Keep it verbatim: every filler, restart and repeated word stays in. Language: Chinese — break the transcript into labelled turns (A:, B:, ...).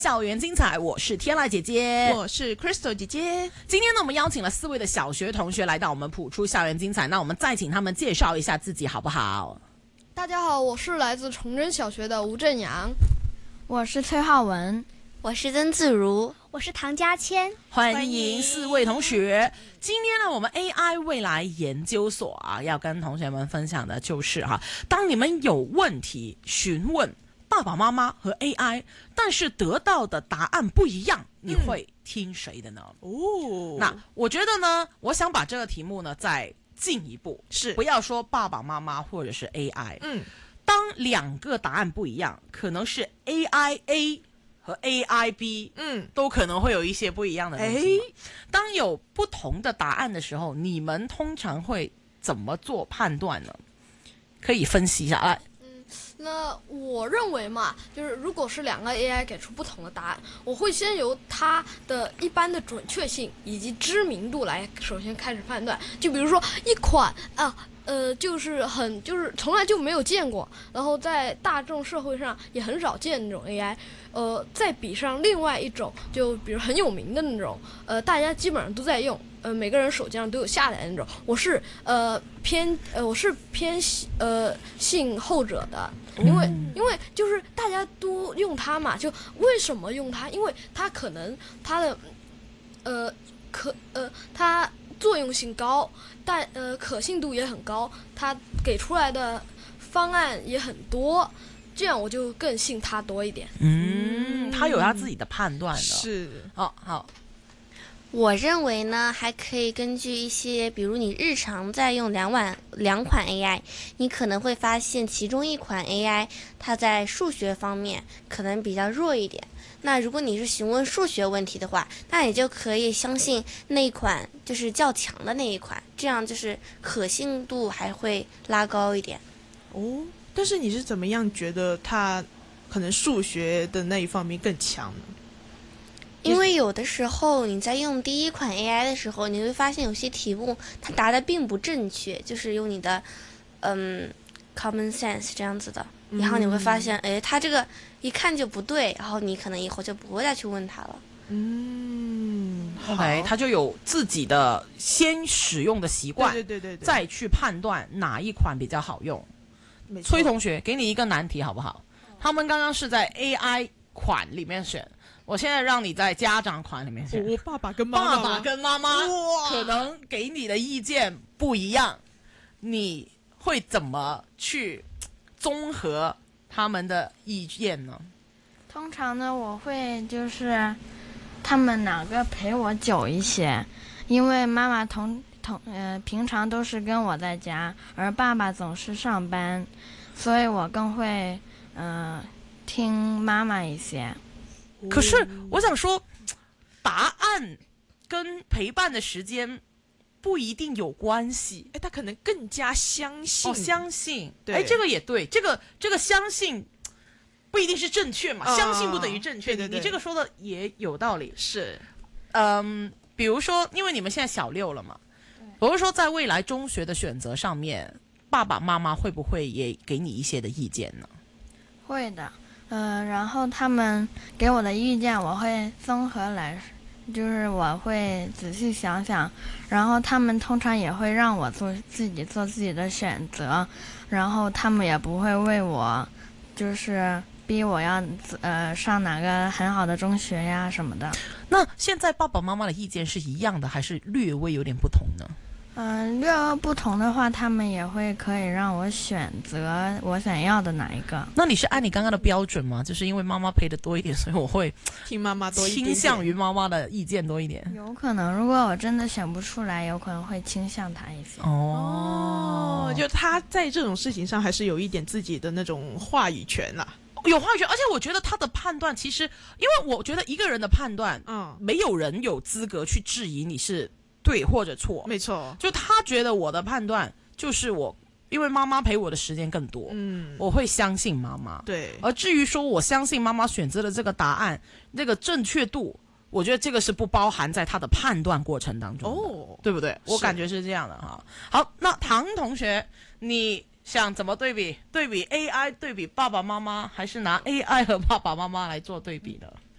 A: 校园精彩，我是天籁姐姐，
B: 我是 Crystal 姐姐。
A: 今天呢，我们邀请了四位的小学同学来到我们普出校园精彩，那我们再请他们介绍一下自己好不好？
C: 大家好，我是来自崇祯小学的吴正阳，
D: 我是崔浩文，
E: 我是曾自如，
F: 我是唐佳谦。
A: 欢迎四位同学。今天呢，我们 A I 未来研究所啊，要跟同学们分享的就是哈，当你们有问题询问爸爸妈妈和 A I， 但是得到的答案不一样，你会听谁的呢？
B: 嗯、哦，
A: 那我觉得呢，我想把这个题目呢再进一步，
B: 是
A: 不要说爸爸妈妈或者是 A I，
B: 嗯，
A: 当两个答案不一样，可能是 A I A 和 A I B，
B: 嗯，
A: 都可能会有一些不一样的东西。当有不同的答案的时候，你们通常会怎么做判断呢？可以分析一下来。
C: 那我认为嘛，就是如果是两个 A I 给出不同的答案，我会先由它的一般的准确性以及知名度来首先开始判断。就比如说一款啊，呃，就是很就是从来就没有见过，然后在大众社会上也很少见那种 A I， 呃，再比上另外一种，就比如很有名的那种，呃，大家基本上都在用。呃，每个人手机上都有下载的那种，我是呃偏呃我是偏呃信后者的，因为、嗯、因为就是大家都用它嘛，就为什么用它？因为它可能它的呃可呃它作用性高，但呃可信度也很高，它给出来的方案也很多，这样我就更信它多一点。
A: 嗯，他有他自己的判断的。
B: 是，
A: 好好。
E: 我认为呢，还可以根据一些，比如你日常在用两碗两款 A I， 你可能会发现其中一款 A I 它在数学方面可能比较弱一点。那如果你是询问数学问题的话，那你就可以相信那一款就是较强的那一款，这样就是可信度还会拉高一点。
B: 哦，但是你是怎么样觉得它可能数学的那一方面更强呢？
E: 因为有的时候你在用第一款 A I 的时候，你会发现有些题目它答的并不正确，就是用你的嗯 common sense 这样子的，然后你会发现，哎，它这个一看就不对，然后你可能以后就不会再去问它了。
B: 嗯
A: ，OK， 他就有自己的先使用的习惯，
B: 对对对 对, 对，
A: 再去判断哪一款比较好用。崔同学，给你一个难题好不好？他们刚刚是在 A I 款里面选。我现在让你在家长款里面选，
B: 我爸爸跟妈妈，
A: 爸爸跟妈妈可能给你的意见不一样，你会怎么去综合他们的意见呢？
D: 通常呢，我会就是他们哪个陪我久一些，因为妈妈同同呃平常都是跟我在家，而爸爸总是上班，所以我更会嗯、呃、听妈妈一些。
A: 可是我想说，答案跟陪伴的时间不一定有关系。
B: 哎，他可能更加相信。
A: 哦，相信。
B: 对，
A: 哎，这个也对，这个这个相信不一定是正确嘛，哦、相信不等于正确。
B: 对对对，
A: 你这个说的也有道理。
B: 是，
A: 嗯，比如说，因为你们现在小六了嘛，比如说在未来中学的选择上面，爸爸妈妈会不会也给你一些的意见呢？
D: 会的。嗯、呃，然后他们给我的意见我会综合来，就是我会仔细想想，然后他们通常也会让我做自己做自己的选择，然后他们也不会为我就是逼我要呃上哪个很好的中学呀什么的。
A: 那现在爸爸妈妈的意见是一样的，还是略微有点不同呢？
D: 嗯，略微不同的话，他们也会可以让我选择我想要的哪一个。
A: 那你是按你刚刚的标准吗？就是因为妈妈陪的多一点，所以我会
B: 听妈妈多一点，
A: 倾向于妈妈的意见多一点。
D: 有可能，如果我真的选不出来，有可能会倾向他一些。
A: 哦，
B: 就他在这种事情上还是有一点自己的那种话语权啦。
A: 有话语权，而且我觉得他的判断其实，因为我觉得一个人的判断，
B: 嗯，
A: 没有人有资格去质疑你是对或者错，
B: 没错。
A: 就他觉得我的判断就是我，因为妈妈陪我的时间更多，
B: 嗯，
A: 我会相信妈妈。
B: 对。
A: 而至于说我相信妈妈选择的这个答案，那个正确度，我觉得这个是不包含在他的判断过程当中的，
B: 哦，
A: 对不对？我感觉是这样的哈。好，那唐同学，你想怎么对比？对比 A I， 对比爸爸妈妈，还是拿 A I 和爸爸妈妈来做对比的？